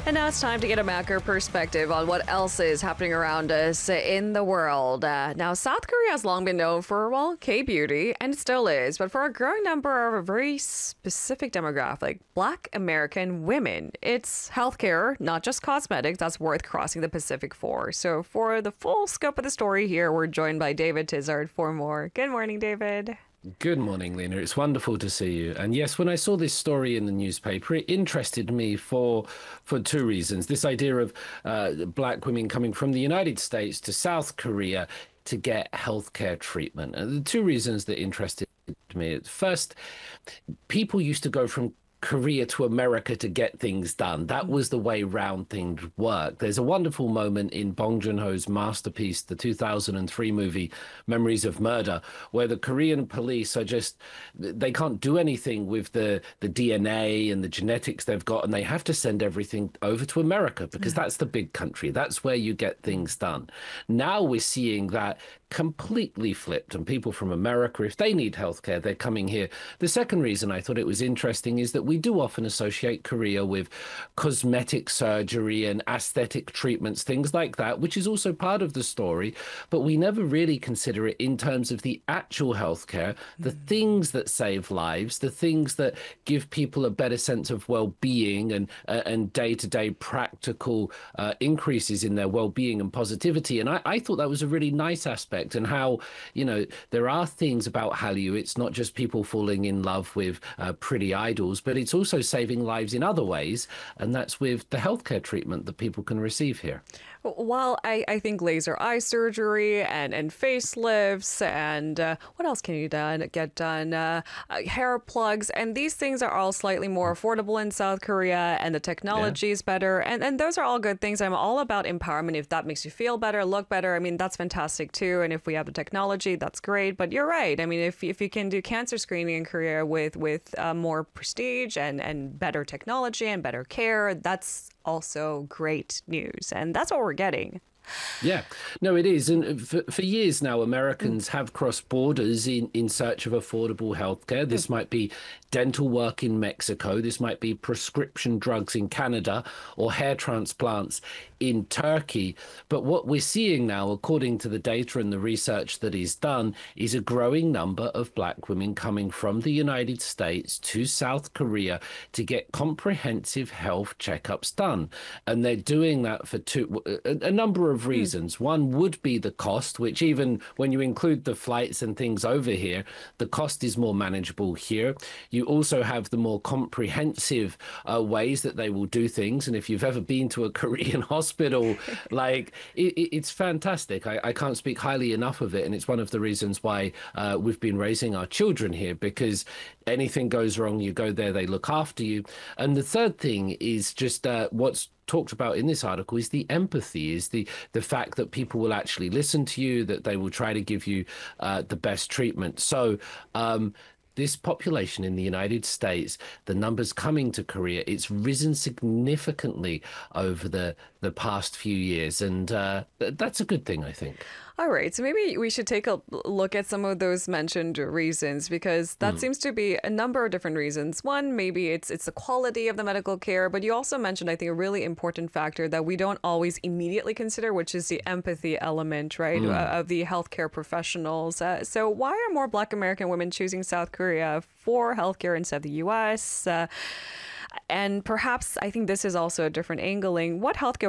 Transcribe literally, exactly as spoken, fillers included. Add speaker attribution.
Speaker 1: And now it's time to get a macro perspective on what else is happening around us in the world. Uh, now, South Korea has long been known for, well, K-beauty, and it still is, but for a growing number of a very specific demographic, Black American women. It's healthcare, not just cosmetics, that's worth crossing the Pacific for. So for the full scope of the story here, we're joined by David Tizard for more. Good morning, David.
Speaker 2: Good morning, Lena. It's wonderful to see you. And yes, when I saw this story in the newspaper, it interested me for for two reasons. This idea of uh, Black women coming from the United States to South Korea to get healthcare treatment. And the two reasons that interested me. First, people used to go from Korea to America to get things done. That was the way round things work. There's a wonderful moment in Bong Joon-ho's masterpiece, the two thousand three movie Memories of Murder, where the Korean police are just, they can't do anything with the, the D N A and the genetics they've got, and they have to send everything over to America because that's the big country. That's where you get things done. Now we're seeing that completely flipped, and people from America, if they need healthcare, they're coming here. The second reason I thought it was interesting is that we do often associate Korea with cosmetic surgery and aesthetic treatments, things like that, which is also part of the story, but we never really consider it in terms of the actual healthcare, the mm. things that save lives, the things that give people a better sense of well-being and uh, and day-to-day practical uh, increases in their well-being and positivity. And I, I thought that was a really nice aspect. And how, you know, there are things about Hallyu. It's not just people falling in love with uh, pretty idols, but it's also saving lives in other ways. And that's with the healthcare treatment that people can receive here.
Speaker 1: While I, I think laser eye surgery and, and facelifts and uh, what else can you done, get done? Uh, uh, hair plugs. And these things are all slightly more affordable in South Korea, and the technology yeah. is better. And, and those are all good things. I'm all about empowerment. If that makes you feel better, look better, I mean, that's fantastic too. And if we have the technology, that's great. But you're right. I mean, if, if you can do cancer screening in Korea with, with uh, more prestige and, and better technology and better care, that's also great news. And that's what we're getting.
Speaker 2: Yeah, no, it is. And for, for years now, Americans have crossed borders in, in search of affordable healthcare. This might be dental work in Mexico. This might be prescription drugs in Canada or hair transplants in Turkey. But what we're seeing now, according to the data and the research that is done, is a growing number of Black women coming from the United States to South Korea to get comprehensive health checkups done. And they're doing that for two, a, a number of reasons. Mm. One would be the cost, which even when you include the flights and things over here, the cost is more manageable here. You also have the more comprehensive uh, ways that they will do things. And if you've ever been to a Korean hospital, like it, it's fantastic. I, I can't speak highly enough of it. And it's one of the reasons why uh, we've been raising our children here, because anything goes wrong, you go there, they look after you. And the third thing is just uh, what's talked about in this article is the empathy, is the the fact that people will actually listen to you, that they will try to give you uh, the best treatment. So um, this population in the United States, the numbers coming to Korea, it's risen significantly over the, the past few years. And uh, th- that's a good thing, I think.
Speaker 1: All right. So maybe we should take a look at some of those mentioned reasons, because that mm. seems to be a number of different reasons. One, maybe it's it's the quality of the medical care. But you also mentioned, I think, a really important factor that we don't always immediately consider, which is the empathy element, right, mm. uh, of the healthcare professionals. Uh, so why are more Black American women choosing South Korea for healthcare instead of the U S? Uh, and perhaps I think this is also a different angling. What healthcare